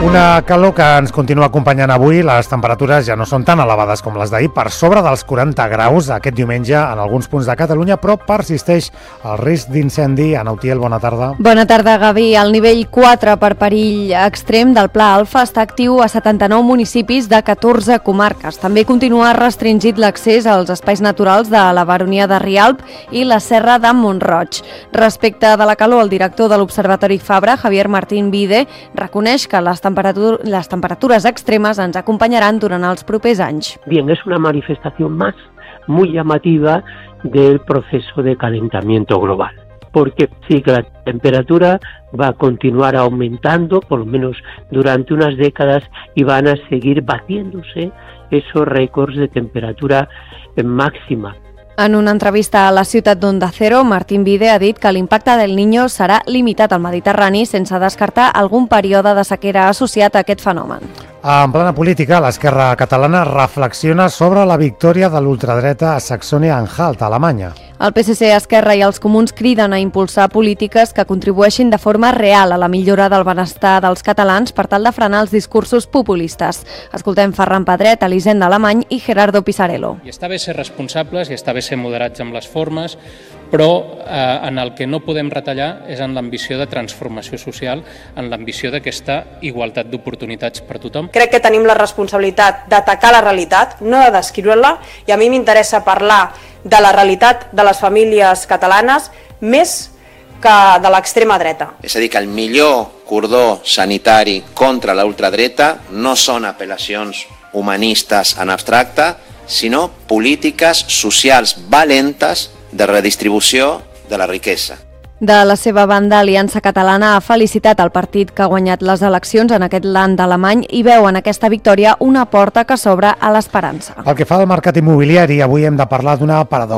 Una calor que ens continua acompanyant avui. Les temperatures ja no són tan elevades com les d'ahir, per sobre dels 40 graus aquest diumenge en alguns punts de Catalunya, però persisteix el risc d'incendi. Ana Utiel, bona tarda. Bona tarda, Gavi. El nivell 4 per perill extrem del Pla Alfa està actiu a 79 municipis de 14 comarques. També continua restringit l'accés als espais naturals de la Baronia de Rialb i la Serra de Mont-roig. Respecte de la calor, el director de l'Observatori Fabra, Javier Martín Vide, reconeix que les temperaturas extremas ens acompañarán durante los próximos años. Bien, es una manifestación más muy llamativa del proceso de calentamiento global, porque sí que la temperatura va a continuar aumentando, por lo menos durante unas décadas, y van a seguir batiéndose esos récords de temperatura máxima. En una entrevista a la ciutat d'Onda Cero, Martín Vide ha dit que l'impacte del Niño serà limitat al Mediterrani sense descartar algun període de sequera associat a aquest fenomen. En plana política, l'esquerra catalana reflexiona sobre la victòria de l'ultradreta a Saxònia-Anhalt, a Alemanya. El PSC, Esquerra i els comuns criden a impulsar polítiques que contribueixin de forma real a la millora del benestar dels catalans per tal de frenar els discursos populistes. Escoltem Ferran Pedret, Elisenda Alemany i Gerardo Pisarello. I està bé ser responsables i està bé ser moderats amb les formes, però en el que no podem retallar és en l'ambició de transformació social, en l'ambició d'aquesta igualtat d'oportunitats per tothom. Crec que tenim la responsabilitat d'atacar la realitat, no de descriure-la, i a mi m'interessa parlar de la realitat de les famílies catalanes més que de l'extrema dreta. És a dir, que el millor cordó sanitari contra la ultradreta no són apel·lacions humanistes en abstracte, sinó polítiques socials valentes de redistribució de la riquesa. De la seva banda, Aliança Catalana ha felicitat el partit que ha guanyat les eleccions en aquest land alemany i veu en aquesta victòria una porta que s'obre a l'esperança. Pel que fa al mercat immobiliari, avui hem de parlar d'una paradoxa.